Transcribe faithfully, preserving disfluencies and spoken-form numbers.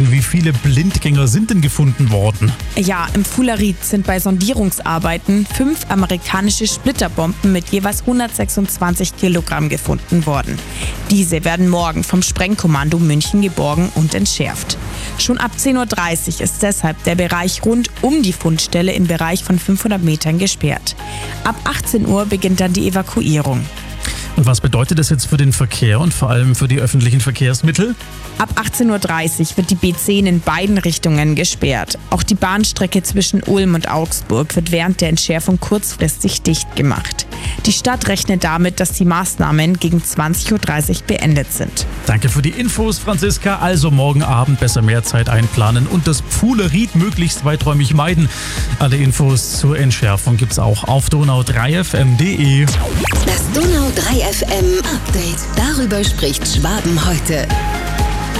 Nachrichten. Wie viele Blindgänger sind denn gefunden worden? Ja, im Fullerid sind bei Sondierungsarbeiten fünf amerikanische Splitterbomben mit jeweils hundertsechsundzwanzig Kilogramm gefunden worden. Diese werden morgen vom Sprengkommando München geborgen und entschärft. Schon ab zehn Uhr dreißig ist deshalb der Bereich rund um die Fundstelle im Bereich von fünfhundert Metern gesperrt. Ab achtzehn Uhr beginnt dann die Evakuierung. Und was bedeutet das jetzt für den Verkehr und vor allem für die öffentlichen Verkehrsmittel? Ab achtzehn Uhr dreißig wird die B zehn in beiden Richtungen gesperrt. Auch die Bahnstrecke zwischen Ulm und Augsburg wird während der Entschärfung kurzfristig dicht gemacht. Die Stadt rechnet damit, dass die Maßnahmen gegen zwanzig Uhr dreißig beendet sind. Danke für die Infos, Franziska. Also morgen Abend besser mehr Zeit einplanen und das Fullerid möglichst weiträumig meiden. Alle Infos zur Entschärfung gibt's auch auf donau drei f m punkt d e. Das Donau drei F M Update. Darüber spricht Schwaben heute.